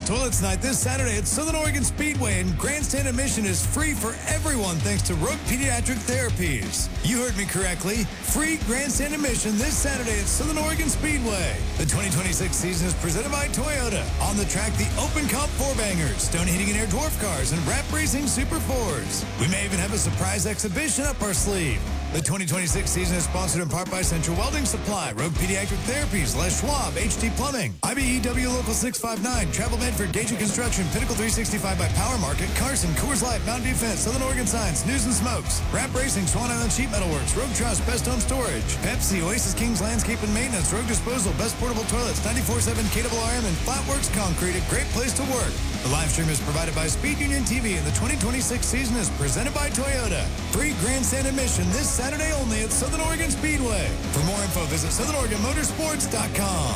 Toilets Night this Saturday at Southern Oregon Speedway, and grandstand admission is free for everyone thanks to Rogue Pediatric Therapies. You heard me correctly. Free grandstand admission this Saturday at Southern Oregon Speedway. The 2026 season is presented by Toyota. On the track, the Open Cup 4-bangers, Stone Heating and Air Dwarf Cars, and Rap Racing Super 4s. We may even have a surprise exhibition up our sleeve. The 2026 season is sponsored in part by Central Welding Supply, Rogue Pediatric Therapies, Les Schwab, HD Plumbing, IBEW Local 659, Travel Medford, Gage Construction, Pinnacle 365 by Power Market, Carson, Coors Light, Mountain Dew Fence, Southern Oregon Science, News and Smokes, Rap Racing, Swan Island Sheet Metal Works, Rogue Trust, Best Home Storage, Pepsi, Oasis Kings Landscape and Maintenance, Rogue Disposal, Best Portable Toilets, 94.7 KRRM, and Flatworks Concrete, a great place to work. The live stream is provided by Speed Union TV, and the 2026 season is presented by Toyota. Free grandstand admission this Saturday only at Southern Oregon Speedway. For more info, visit SouthernOregonMotorsports.com.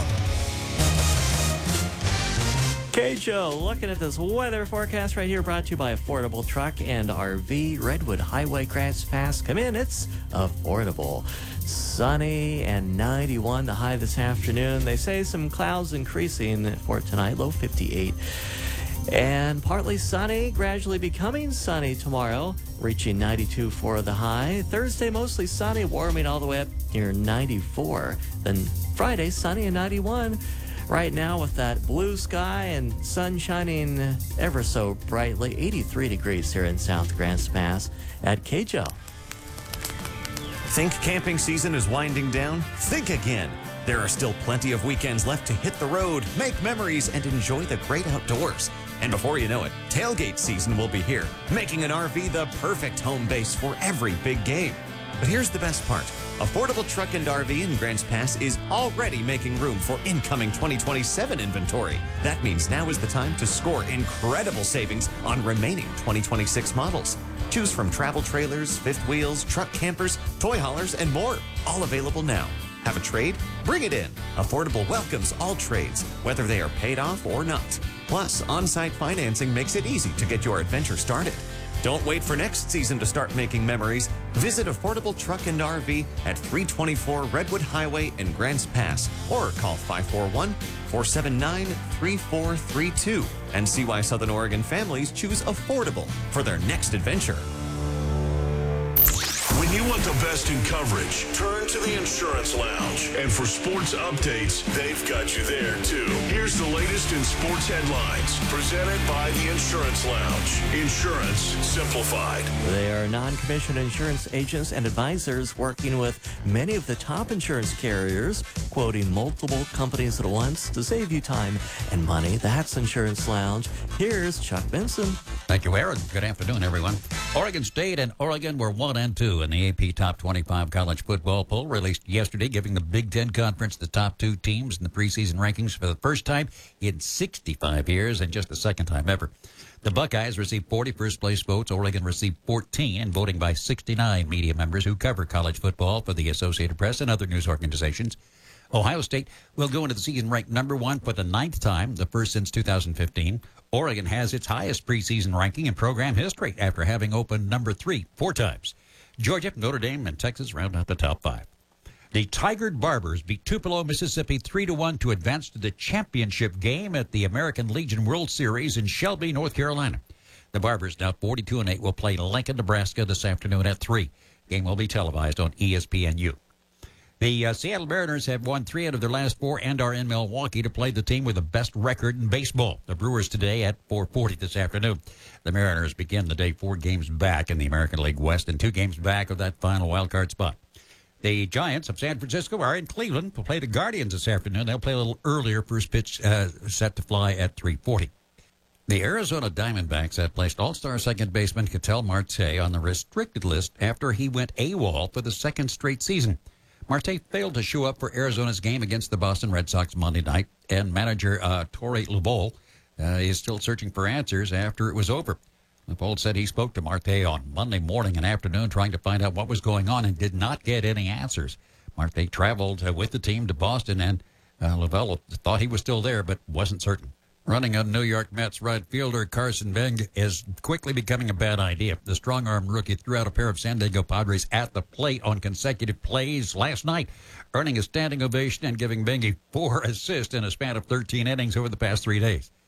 Okay, Joe, looking at this weather forecast right here, brought to you by Affordable Truck and RV, Redwood Highway, Grants Pass. Come in, it's affordable. Sunny and 91, the high this afternoon. They say some clouds increasing for tonight, low 58. And partly sunny, gradually becoming sunny tomorrow, reaching 92 for the high. Thursday, mostly sunny, warming all the way up near 94. Then Friday, sunny and 91. Right now with that blue sky and sun shining ever so brightly, 83 degrees here in South Grants Pass at KJO. Think camping season is winding down? Think again. There are still plenty of weekends left to hit the road, make memories, and enjoy the great outdoors. And before you know it, tailgate season will be here, making an RV the perfect home base for every big game. But here's the best part. Affordable Truck and RV in Grants Pass is already making room for incoming 2027 inventory. That means now is the time to score incredible savings on remaining 2026 models. Choose from travel trailers, fifth wheels, truck campers, toy haulers, and more. All available now. Have a trade? Bring it in. Affordable welcomes all trades, whether they are paid off or not. Plus, on-site financing makes it easy to get your adventure started. Don't wait for next season to start making memories. Visit Affordable Truck and RV at 324 Redwood Highway in Grants Pass or call 541-479-3432 and see why Southern Oregon families choose affordable for their next adventure. When you want the best in coverage, turn to the Insurance Lounge. And for sports updates, they've got you there, too. Here's the latest in sports headlines, presented by the Insurance Lounge. Insurance simplified. They are non-commissioned insurance agents and advisors working with many of the top insurance carriers, quoting multiple companies at once to save you time and money. That's Insurance Lounge. Here's Chuck Benson. Thank you, Aaron. Good afternoon, everyone. Oregon State and Oregon were 1 and 2 in the AP Top 25 college football poll released yesterday, giving the Big Ten Conference the top two teams in the preseason rankings for the first time in 65 years and just the second time ever. The Buckeyes received 40 first-place votes. Oregon received 14, and voting by 69 media members who cover college football for the Associated Press and other news organizations. Ohio State will go into the season ranked number 1 for the 9th time, the first since 2015. Oregon has its highest preseason ranking in program history after having opened number 3 4 times. Georgia, Notre Dame, and Texas round out the top 5. The Tigard Barbers beat Tupelo, Mississippi 3-1 to advance to the championship game at the American Legion World Series in Shelby, North Carolina. The Barbers, now 42-8, will play Lincoln, Nebraska this afternoon at 3. Game will be televised on ESPNU. The Seattle Mariners have won 3 out of their last 4 and are in Milwaukee to play the team with the best record in baseball. The Brewers today at 4:40 this afternoon. The Mariners begin the day 4 games back in the American League West and 2 games back of that final wildcard spot. The Giants of San Francisco are in Cleveland to play the Guardians this afternoon. They'll play a little earlier. First pitch set to fly at 3:40. The Arizona Diamondbacks have placed all-star second baseman Ketel Marte on the restricted list after he went AWOL for the second straight season. Marte failed to show up for Arizona's game against the Boston Red Sox Monday night, and manager Torey Lovullo is still searching for answers after it was over. Lovullo said he spoke to Marte on Monday morning and afternoon trying to find out what was going on and did not get any answers. Marte traveled with the team to Boston, and Lovullo thought he was still there but wasn't certain. Running on New York Mets right fielder Carson Beng is quickly becoming a bad idea. The strong-arm rookie threw out a pair of San Diego Padres at the plate on consecutive plays last night, earning a standing ovation and giving Bengi 4 assists in a span of 13 innings over the past 3 days.